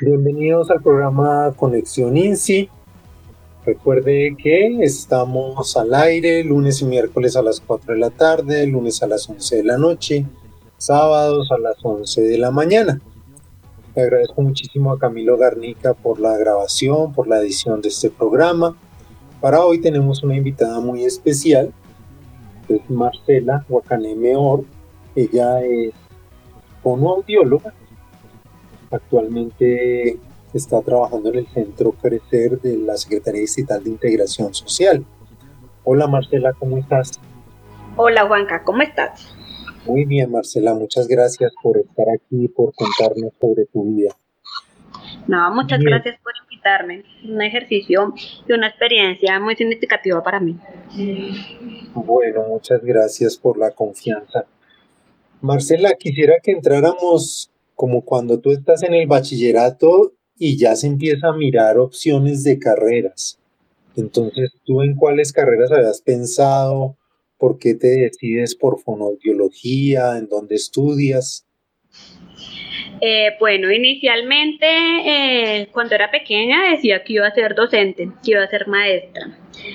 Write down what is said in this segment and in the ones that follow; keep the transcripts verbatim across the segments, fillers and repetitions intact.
Bienvenidos al programa Conexión INSI. Recuerde que estamos al aire lunes y miércoles a las cuatro de la tarde, lunes a las once de la noche, sábados a las once de la mañana. Le agradezco muchísimo a Camilo Garnica por la grabación, por la edición de este programa. Para hoy tenemos una invitada muy especial, que es Marcela Guacaneme Or. Ella es fonoaudióloga. Actualmente está trabajando en el Centro Crecer de la Secretaría Distrital de Integración Social. Hola Marcela, ¿cómo estás? Hola Juanca, ¿cómo estás? Muy bien Marcela, muchas gracias por estar aquí y por contarnos sobre tu vida. No, muchas Bien. gracias por invitarme. Un ejercicio y una experiencia muy significativa para mí. Bueno, muchas gracias por la confianza. Marcela, quisiera que entráramos como cuando tú estás en el bachillerato y ya se empieza a mirar opciones de carreras. Entonces, ¿tú en cuáles carreras habías pensado? ¿Por qué te decides por fonoaudiología? ¿En dónde estudias? Eh, bueno, inicialmente eh, cuando era pequeña decía que iba a ser docente, que iba a ser maestra.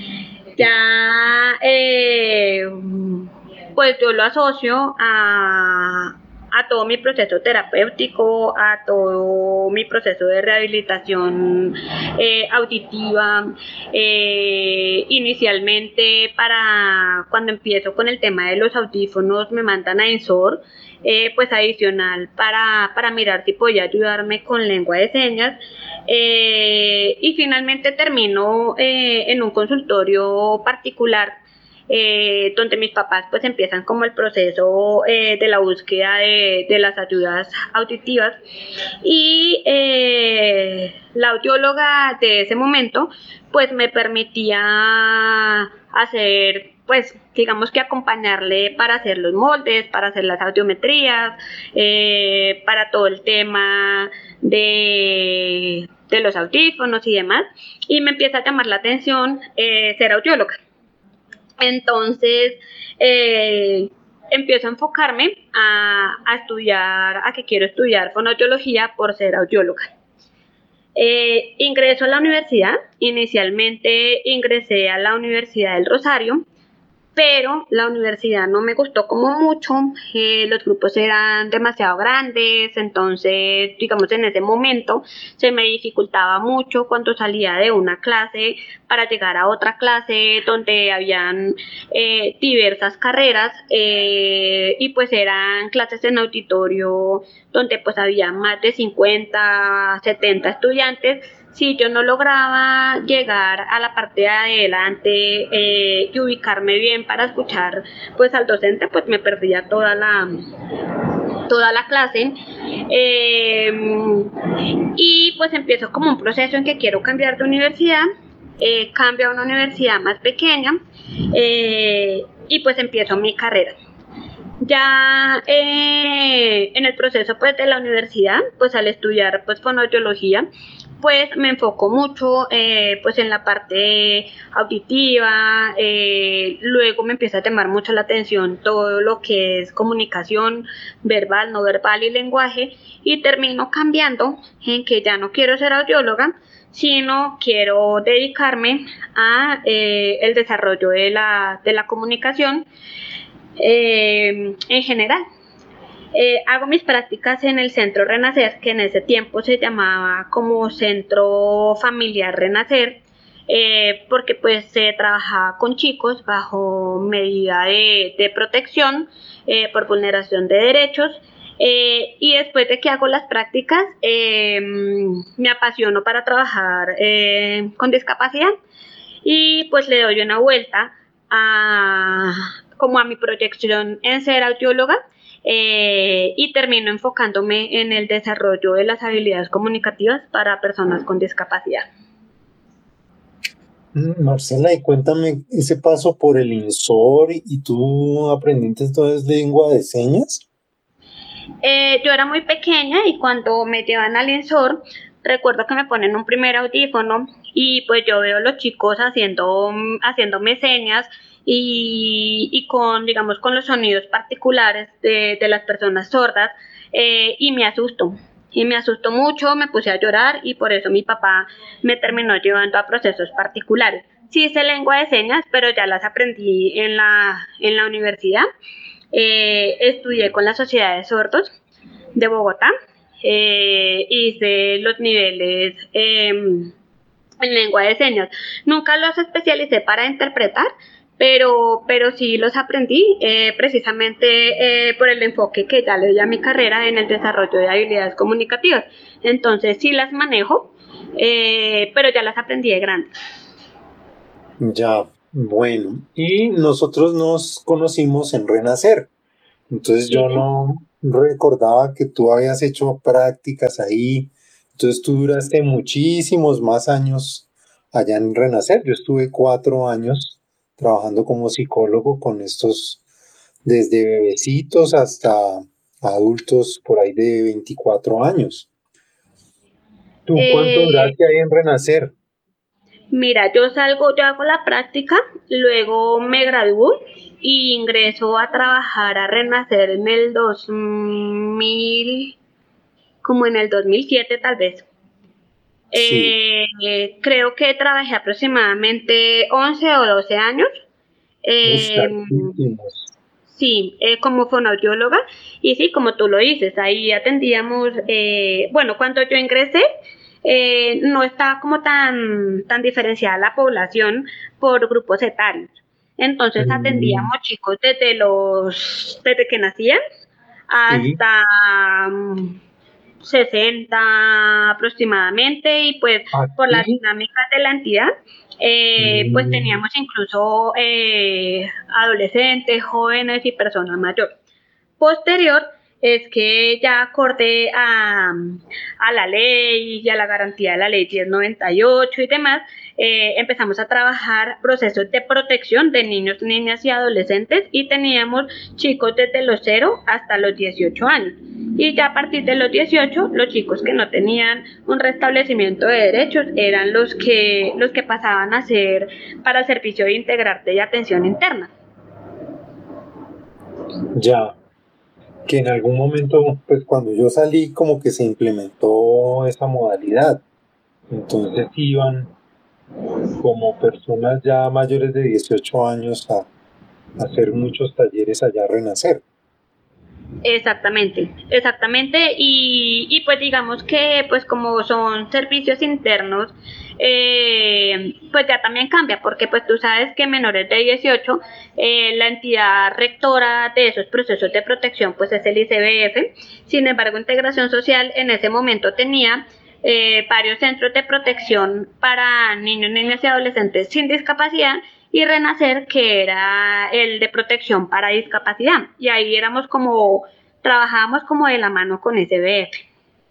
Ya, eh, pues yo lo asocio a, a todo mi proceso terapéutico, a todo mi proceso de rehabilitación eh, auditiva. Eh, inicialmente, para cuando empiezo con el tema de los audífonos, me mandan a INSOR, eh, pues adicional para, para mirar si podía ayudarme con lengua de señas. Eh, y finalmente termino eh, en un consultorio particular, eh, donde mis papás pues empiezan como el proceso eh, de la búsqueda de, de las ayudas auditivas, y eh, la audióloga de ese momento pues me permitía hacer, pues digamos que acompañarle para hacer los moldes, para hacer las audiometrías, eh, para todo el tema de, de los audífonos y demás, y me empieza a llamar la atención eh, ser audióloga. Entonces, eh, empiezo a enfocarme a, a estudiar, a que quiero estudiar fonoaudiología por ser audióloga. Eh, ingreso a la universidad. Inicialmente ingresé a la Universidad del Rosario, pero la universidad no me gustó como mucho, eh, los grupos eran demasiado grandes, entonces digamos en ese momento se me dificultaba mucho cuando salía de una clase para llegar a otra clase donde habían eh, diversas carreras, eh, y pues eran clases en auditorio donde pues había más de cincuenta, setenta estudiantes. Si yo no lograba llegar a la parte de adelante eh, y ubicarme bien para escuchar pues al docente, pues me perdía toda la toda la clase. Eh, y pues empiezo como un proceso en que quiero cambiar de universidad, eh, cambio a una universidad más pequeña, eh, y pues empiezo mi carrera. Ya eh, en el proceso pues de la universidad, pues al estudiar pues fonoaudiología, pues me enfoco mucho eh, pues en la parte auditiva. Eh, luego me empieza a llamar mucho la atención todo lo que es comunicación verbal, no verbal y lenguaje, y termino cambiando en que ya no quiero ser audióloga, sino quiero dedicarme a eh, el desarrollo de la, de la comunicación eh, en general. Eh, hago mis prácticas en el Centro Renacer, que en ese tiempo se llamaba como Centro Familiar Renacer, eh, porque pues se trabajaba con chicos bajo medida de, de protección eh, por vulneración de derechos. Eh, y después de que hago las prácticas, eh, me apasiono para trabajar eh, con discapacidad, y pues le doy una vuelta a, como a mi proyección en ser audióloga, eh, y termino enfocándome en el desarrollo de las habilidades comunicativas para personas con discapacidad. Marcela, y cuéntame ese paso por el INSOR, y tú aprendiste entonces lengua de señas. Eh, yo era muy pequeña y cuando me llevan al INSOR, recuerdo que me ponen un primer audífono y pues yo veo a los chicos haciendo, haciéndome señas, y, y con, digamos, con los sonidos particulares de, de las personas sordas, eh, y me asusto. y me asustó mucho, me puse a llorar y por eso mi papá me terminó llevando a procesos particulares. Sí hice lengua de señas, pero ya las aprendí en la, en la universidad. Eh, estudié con la Sociedad de Sordos de Bogotá, eh, hice los niveles eh, en lengua de señas. Nunca los especialicé para interpretar, pero, pero sí los aprendí eh, precisamente eh, por el enfoque que ya le di a mi carrera en el desarrollo de habilidades comunicativas. Entonces sí las manejo, eh, pero ya las aprendí de grande. Ya, bueno. Y nosotros nos conocimos en Renacer. Entonces yo Sí. no recordaba que tú habías hecho prácticas ahí. Entonces tú duraste muchísimos más años allá en Renacer. Yo estuve cuatro años trabajando como psicólogo con estos, desde bebecitos hasta adultos por ahí de veinticuatro años. ¿Tú cuánto Eh, duraste ahí en Renacer? Mira, yo salgo, yo hago la práctica, luego me gradúo y ingreso a trabajar a Renacer en el dos mil, como en el dos mil siete tal vez. Sí, Eh, creo que trabajé aproximadamente once o doce años. uf, Eh, hartísimos. sí, eh, como fonoaudióloga. Y sí, como tú lo dices, ahí atendíamos, eh, bueno, cuando yo ingresé, eh, no estaba como tan, tan diferenciada la población por grupos etarios. Entonces Mm, atendíamos chicos desde los, desde que nacían sí, hasta mm, sesenta aproximadamente y pues por las aquí. dinámicas de la entidad eh, pues Mm, teníamos incluso eh, adolescentes, jóvenes y personas mayores. Posterior es que ya acorde a, a la ley y a la garantía de la ley diez noventa y ocho y demás, eh, empezamos a trabajar procesos de protección de niños, niñas y adolescentes y teníamos chicos desde los cero hasta los dieciocho años. Y ya a partir de los dieciocho, los chicos que no tenían un restablecimiento de derechos eran los que, los que pasaban a ser para el servicio de integrarte y atención interna. ya, que en algún momento, pues cuando yo salí, como que se implementó esa modalidad. Entonces iban como personas ya mayores de dieciocho años a, a hacer muchos talleres allá a Renacer. Exactamente, exactamente, y, y pues digamos que pues como son servicios internos, eh, pues ya también cambia, porque pues tú sabes que menores de dieciocho, eh, la entidad rectora de esos procesos de protección pues es el I C B F. Sin embargo, Integración Social en ese momento tenía eh, varios centros de protección para niños, niñas y adolescentes sin discapacidad y Renacer, que era el de protección para discapacidad. Y ahí éramos como, trabajábamos como de la mano con S B F.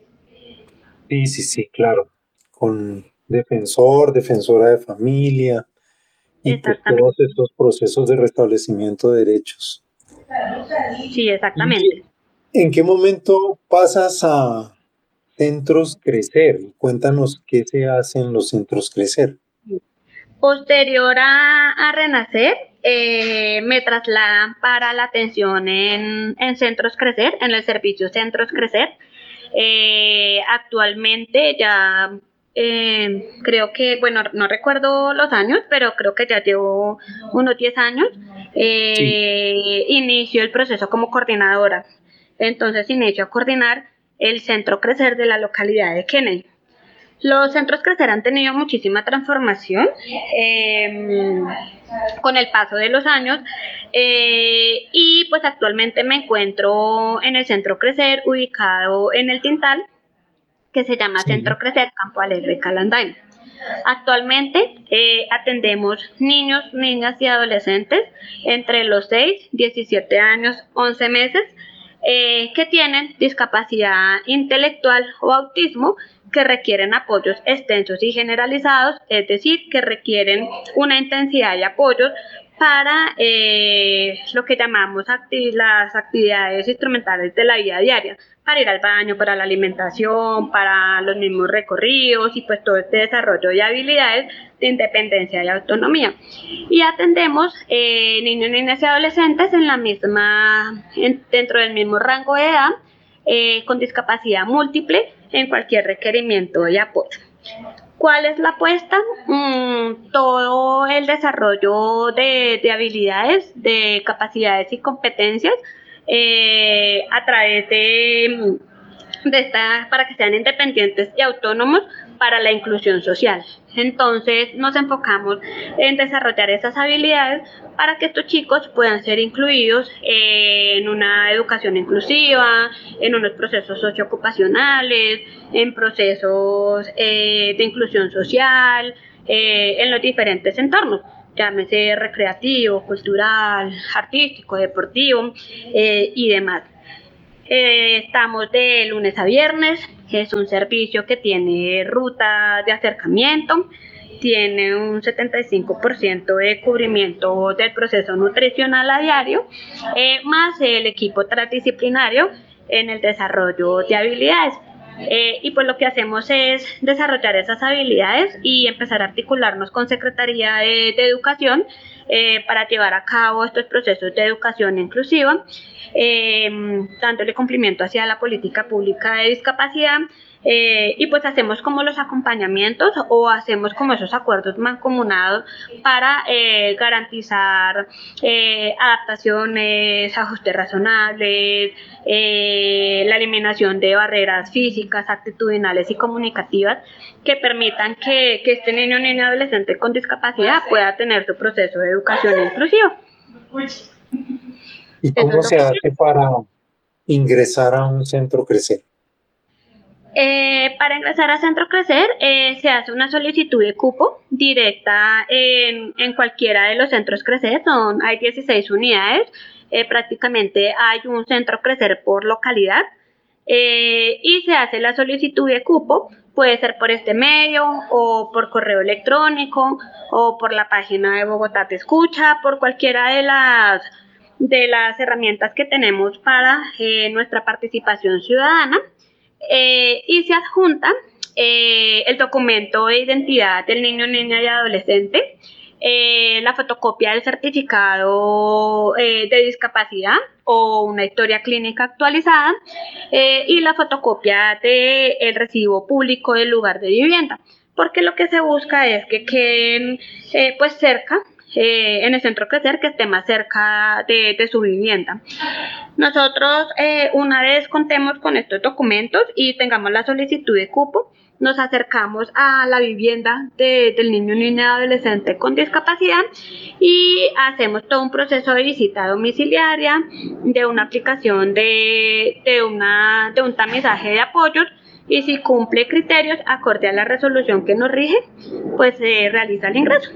Sí, sí, sí, claro. Con defensor, defensora de familia y pues Exactamente. todos estos procesos de restablecimiento de derechos. Sí, ¿Y exactamente. en qué momento pasas a centros Crecer? Cuéntanos qué se hace en los centros Crecer. Posterior a, a Renacer, eh, me trasladan para la atención en, en Centros Crecer, en el servicio Centros Crecer. Eh, actualmente ya eh, creo que, bueno, no recuerdo los años, pero creo que ya llevo unos diez años. Sí, Eh, inicio el proceso como coordinadora. Entonces inicio a coordinar el Centro Crecer de la localidad de Kennedy. Los centros Crecer han tenido muchísima transformación eh, con el paso de los años eh, y pues actualmente me encuentro en el Centro Crecer ubicado en el Tintal, que se llama sí. Centro Crecer Campo Alegre Calandain. Actualmente eh, atendemos niños, niñas y adolescentes entre los seis, diecisiete años, once meses eh, que tienen discapacidad intelectual o autismo que requieren apoyos extensos y generalizados, es decir, que requieren una intensidad de apoyos para eh, lo que llamamos acti las actividades instrumentales de la vida diaria, para ir al baño, para la alimentación, para los mismos recorridos y pues todo este desarrollo de habilidades de independencia y autonomía. Y atendemos eh, niños, niñas y adolescentes en la misma, en, dentro del mismo rango de edad, eh, con discapacidad múltiple en cualquier requerimiento de apoyo. ¿Cuál es la apuesta? Mm, todo el desarrollo de, de habilidades, de capacidades y competencias eh, a través de, de esta, para que sean independientes y autónomos para la inclusión social. Entonces nos enfocamos en desarrollar esas habilidades para que estos chicos puedan ser incluidos en una educación inclusiva, en unos procesos socioocupacionales, en procesos eh, de inclusión social, eh, en los diferentes entornos, llámese recreativo, cultural, artístico, deportivo eh, y demás. Eh, estamos de lunes a viernes, es un servicio que tiene ruta de acercamiento, tiene un setenta y cinco por ciento de cubrimiento del proceso nutricional a diario, eh, más el equipo transdisciplinario en el desarrollo de habilidades. Eh, y pues lo que hacemos es desarrollar esas habilidades y empezar a articularnos con Secretaría de, de Educación eh, para llevar a cabo estos procesos de educación inclusiva, eh, dándole cumplimiento hacia la política pública de discapacidad. Eh, y pues hacemos como los acompañamientos o hacemos como esos acuerdos mancomunados para eh, garantizar eh, adaptaciones, ajustes razonables, eh, la eliminación de barreras físicas, actitudinales y comunicativas que permitan que, que este niño o niña adolescente con discapacidad pueda tener su proceso de educación inclusiva. ¿Y cómo se hace para ingresar a un centro Crecer? Eh, para ingresar a Centro Crecer eh, se hace una solicitud de cupo directa en, en cualquiera de los centros Crecer, son, hay dieciséis unidades, eh, prácticamente hay un centro Crecer por localidad eh, y se hace la solicitud de cupo, puede ser por este medio o por correo electrónico o por la página de Bogotá Te Escucha, por cualquiera de las, de las herramientas que tenemos para eh, nuestra participación ciudadana. Eh, y se adjunta eh, el documento de identidad del niño, niña y adolescente, eh, la fotocopia del certificado eh, de discapacidad o una historia clínica actualizada eh, y la fotocopia del recibo público del lugar de vivienda, porque lo que se busca es que queden eh, pues cerca Eh, en el centro Crecer, que esté más cerca de, de su vivienda. Nosotros, eh, una vez contemos con estos documentos y tengamos la solicitud de cupo, nos acercamos a la vivienda de, del niño, niña, adolescente con discapacidad y hacemos todo un proceso de visita domiciliaria, de una aplicación de, de, una, de un tamizaje de apoyos, y si cumple criterios acorde a la resolución que nos rige, pues se eh, realiza el ingreso.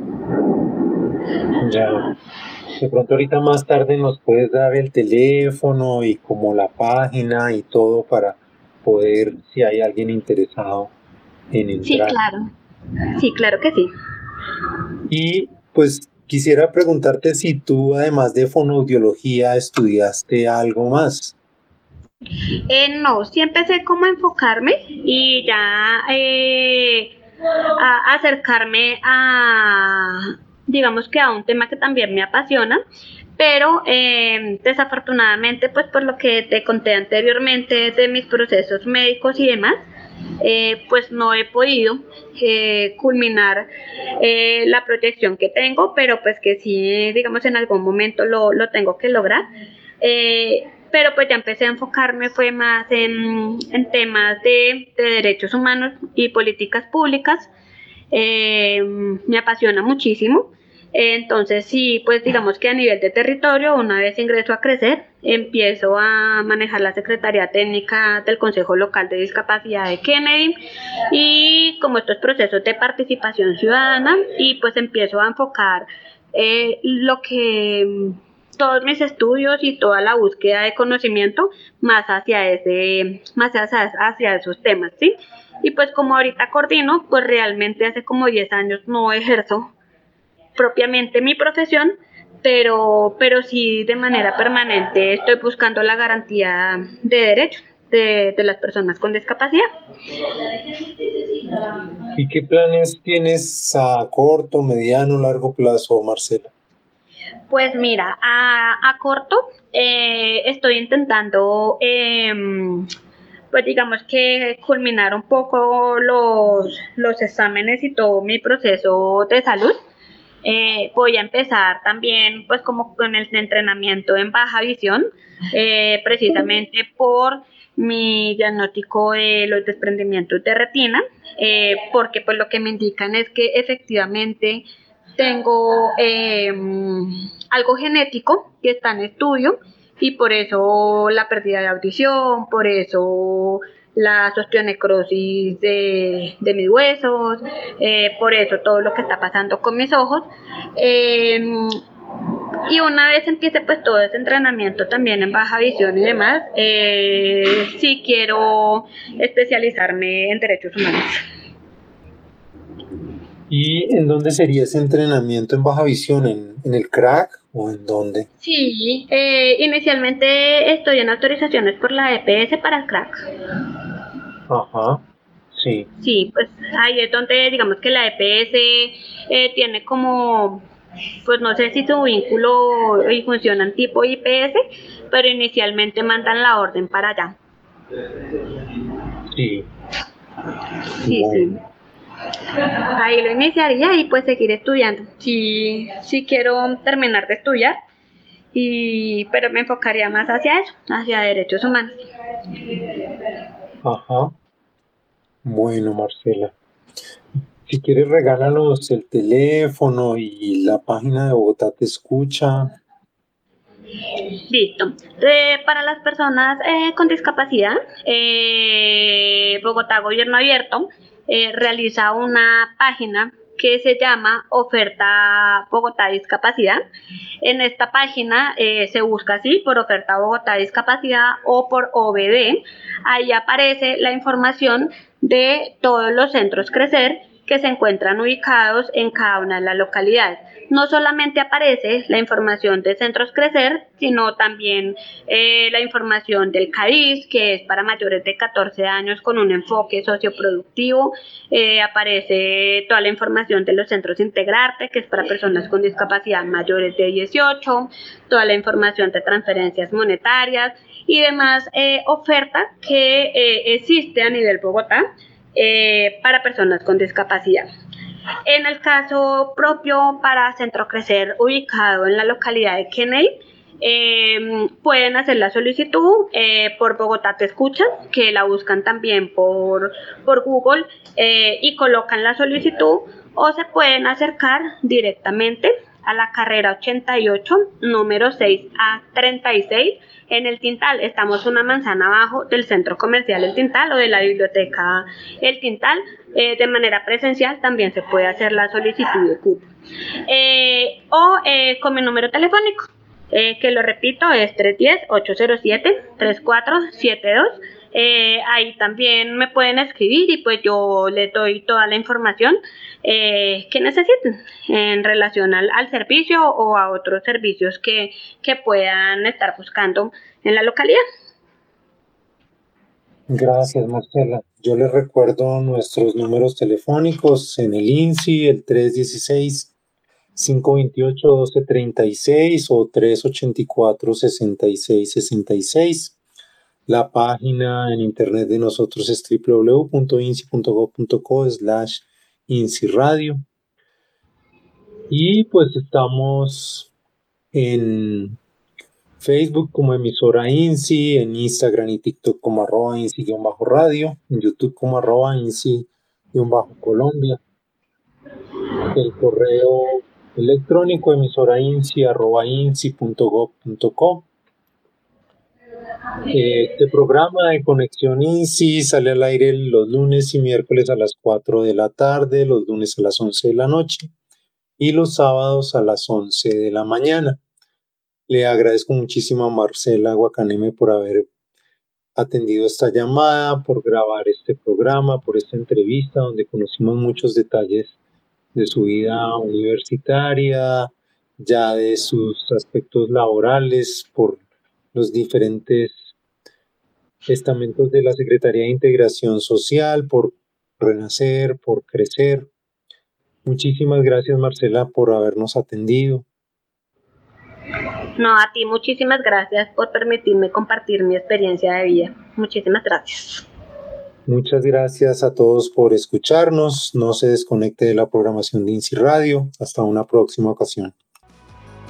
Ya, de pronto ahorita más tarde nos puedes dar el teléfono y como la página y todo para poder, si hay alguien interesado en entrar. Sí, claro, sí, claro que sí. Y pues quisiera preguntarte si tú, además de fonoaudiología, estudiaste algo más. Eh, no, sí empecé como a enfocarme y ya eh, a acercarme a, digamos que a un tema que también me apasiona, pero eh, desafortunadamente, pues por lo que te conté anteriormente de mis procesos médicos y demás, eh, pues no he podido eh, culminar eh, la proyección que tengo, pero pues que sí, digamos, en algún momento lo, lo tengo que lograr. Eh, pero pues ya empecé a enfocarme fue más en, en temas de, de derechos humanos y políticas públicas. Eh, me apasiona muchísimo. Entonces sí, pues digamos que a nivel de territorio, una vez ingreso a Crecer, empiezo a manejar la Secretaría Técnica del Consejo Local de Discapacidad de Kennedy y como estos procesos de participación ciudadana y pues empiezo a enfocar eh, lo que todos mis estudios y toda la búsqueda de conocimiento más hacia ese, más hacia, hacia esos temas, ¿sí? Y pues como ahorita coordino, pues realmente hace como diez años no ejerzo propiamente mi profesión, pero, pero sí de manera permanente estoy buscando la garantía de derechos de, de las personas con discapacidad. ¿Y qué planes tienes a corto, mediano, largo plazo, Marcela? Pues mira, a, a corto eh, estoy intentando, em, pues digamos que culminar un poco los, los exámenes y todo mi proceso de salud. Eh, voy a empezar también pues como con el entrenamiento en baja visión, eh, precisamente por mi diagnóstico de los desprendimientos de retina, eh, porque pues lo que me indican es que efectivamente tengo eh, algo genético que está en estudio y por eso la pérdida de audición, por eso la osteonecrosis de, de mis huesos, eh, por eso todo lo que está pasando con mis ojos. Eh, y una vez empiece pues todo ese entrenamiento también en baja visión y demás, eh, sí quiero especializarme en derechos humanos. ¿Y en dónde sería ese entrenamiento en baja visión? ¿En, en el crack o en dónde? Sí, eh, inicialmente estoy en autorizaciones por la E P S para el crack. Ajá, sí. Sí, pues ahí es donde digamos que la E P S eh, tiene como, pues no sé si su vínculo y funcionan tipo I P S, pero inicialmente mandan la orden para allá. Sí. Sí, Bueno. sí. Ahí lo iniciaría y pues seguir estudiando. Sí, sí quiero terminar de estudiar, y, pero me enfocaría más hacia eso, hacia derechos humanos. Ajá. Bueno, Marcela. Si quieres, regálanos el teléfono y la página de Bogotá Te Escucha. Listo. Eh, para las personas eh, con discapacidad, eh, Bogotá Gobierno Abierto eh, realiza una página que se llama Oferta Bogotá Discapacidad. En esta página eh, se busca así por Oferta Bogotá Discapacidad o por O B D. Ahí aparece la información de todos los centros Crecer que se encuentran ubicados en cada una de las localidades. No solamente aparece la información de Centros Crecer, sino también eh, la información del CADIS, que es para mayores de catorce años con un enfoque socioproductivo. Eh, aparece toda la información de los centros Integrarte, que es para personas con discapacidad mayores de dieciocho, toda la información de transferencias monetarias y demás eh, oferta que eh, existe a nivel Bogotá eh, para personas con discapacidad. En el caso propio para Centro Crecer, ubicado en la localidad de Kennedy, eh, pueden hacer la solicitud eh, por Bogotá Te Escucha, que la buscan también por, por Google eh, y colocan la solicitud, o se pueden acercar directamente a la carrera ochenta y ocho, número seis A treinta y seis, en el Tintal. Estamos una manzana abajo del centro comercial El Tintal o de la biblioteca El Tintal. Eh, de manera presencial también se puede hacer la solicitud de cupo. Eh, o eh, con mi número telefónico, eh, que lo repito, es tres uno cero, ocho cero siete, tres cuatro siete dos. Eh, ahí también me pueden escribir y pues yo les doy toda la información eh, que necesiten en relación al, al servicio o a otros servicios que, que puedan estar buscando en la localidad. Gracias, Marcela. Yo les recuerdo nuestros números telefónicos en el INSI, el tres uno seis, cinco dos ocho, uno dos tres seis o tres ocho cuatro, seis seis seis seis. La página en internet de nosotros es doble u doble u doble u punto insi punto gob punto co slash insi radio. Y pues estamos en Facebook como emisora INSI, en Instagram y TikTok como arroba INSI-radio, en YouTube como arroba INSI-Colombia. El correo electrónico emisora INSI arroba INSI punto gob punto co. Este programa de Conexión INSI sale al aire los lunes y miércoles a las cuatro de la tarde, los lunes a las once de la noche y los sábados a las once de la mañana. Le agradezco muchísimo a Marcela Guacaneme por haber atendido esta llamada, por grabar este programa, por esta entrevista donde conocimos muchos detalles de su vida universitaria, ya de sus aspectos laborales, por los diferentes estamentos de la Secretaría de Integración Social, por Renacer, por Crecer. Muchísimas gracias, Marcela, por habernos atendido. No, a ti muchísimas gracias por permitirme compartir mi experiencia de vida. Muchísimas gracias. Muchas gracias a todos por escucharnos. No se desconecte de la programación de INSI Radio. Hasta una próxima ocasión.